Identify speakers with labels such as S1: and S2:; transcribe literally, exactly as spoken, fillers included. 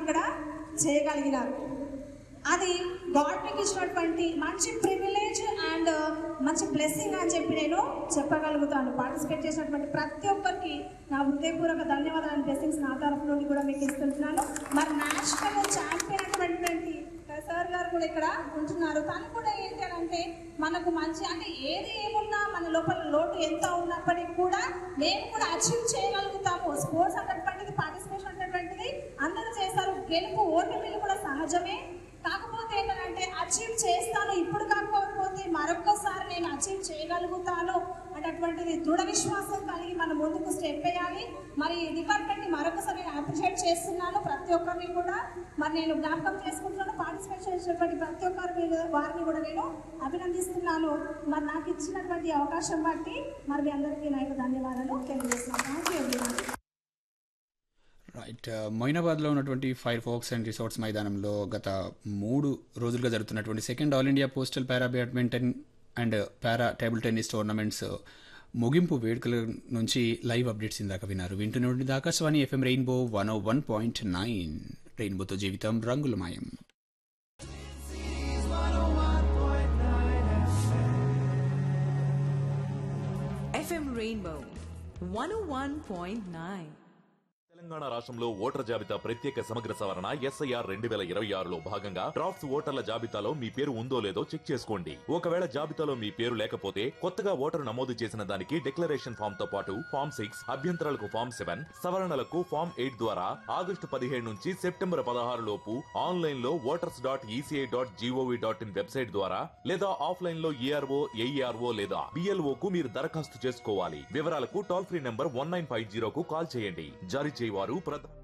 S1: ఇక్కడ చేయగలిగినారు. అది గాడ్ మీకు ఇచ్చినటువంటి మంచి ప్రివిలేజ్ అండ్ మంచి బ్లెస్సింగ్ అని చెప్పి నేను చెప్పగలుగుతాను. పార్టిసిపేట్ చేసినటువంటి ప్రతి ఒక్కరికి నా హృదయపూర్వక ధన్యవాదాలు, బ్లెస్సింగ్స్ నా తరఫు నుండి కూడా మీకు ఇస్తున్నాను. మరి నేషనల్ ఛాంపియన్ అటువంటి సార్ గారు కూడా ఇక్కడ ఉంటున్నారు. తను కూడా ఏంటి అని అంటే మనకు మంచి అంటే ఏది ఏమున్నా మన లోపల లోటు ఎంత ఉన్నప్పటికీ కూడా మేము కూడా అచీవ్ చేయగలుగుతాము. స్పోర్ట్స్ అన్నటువంటిది, పార్టిసిపేషన్ అన్నటువంటిది అందరూ చేస్తారు. గెలుపు ఓటమిలు కూడా సహజమే. కాకపోతే ఏంటంటే అచీవ్ చేస్తాను, ఇప్పుడు కాకపోతే మరొక్కసారి నేను అచీవ్ చేయగలుగుతాను అన్నటువంటిది దృఢ విశ్వాసం కలిగి మనం ముందుకు స్టెప్ వేయాలి. మరి డిపార్ట్మెంట్ని మరొకసారి నేను అప్రిషియేట్ చేస్తున్నాను. ప్రతి ఒక్కరిని కూడా మరి నేను జ్ఞాపకం చేసుకుంటున్నాను. పార్టిసిపేట్ చేసినటువంటి ప్రతి ఒక్కరి వారిని కూడా నేను అభినందిస్తున్నాను. మరి నాకు ఇచ్చినటువంటి అవకాశం బట్టి మరి మీ అందరికీ నా యొక్క ధన్యవాదాలు తెలియజేస్తున్నాను.
S2: రైట్, మొయినాబాద్లో ఉన్నటువంటి ఫైర్ ఫోక్స్ అండ్ రిసార్ట్స్ మైదానంలో గత మూడు రోజులుగా జరుగుతున్నటువంటి second all India postal para badminton and para table tennis tournaments ముగింపు వేడుకల నుంచి లైవ్ అప్డేట్స్ ఇందాక విన్నారు. వింటున్న ఆకాశవాణి ఎఫ్ఎం రెయిన్బో వన్ ఓ వన్ పాయింట్ నైన్. రెయిన్బోతో జీవితం రంగులమయం.
S3: ఎఫ్ఎం రెయిన్బో వన్ ఓ వన్ పాయింట్ నైన్.
S4: తెలంగాణ రాష్ట్రంలో ఓటర్ జాబితా ప్రత్యేక సమగ్ర సవరణ ఎస్ఐఆర్ రెండు వేల ఇరవై ఆరులో భాగంగా డ్రాఫ్ట్స్ ఓటర్ల జాబితాలో మీ పేరు ఉందో లేదో చెక్ చేసుకోండి. ఒకవేళ జాబితాలో మీ పేరు లేకపోతే కొత్తగా ఓటరు నమోదు చేసిన దానికి డిక్లరేషన్ ఫామ్ తో పాటు ఫామ్ సిక్స్, అభ్యంతరాలకు ఫామ్ సెవెన్, సవరణలకు ఫామ్ ఎయిట్ ద్వారా ఆగస్టు పదిహేడు నుంచి సెప్టెంబర్ పదహారు లోపు ఆన్లైన్ లో voters dot ECI dot GOV dot in website ద్వారా లేదా ఆఫ్లైన్ లో ఈఆర్ఓ, ఏఈఆర్ఓ లేదా బిఎల్ఓ కు మీరు దరఖాస్తు చేసుకోవాలి. వివరాలకు toll free number one nine five zero కు కాల్ చేయండి. జారీ వారు ప్రధాన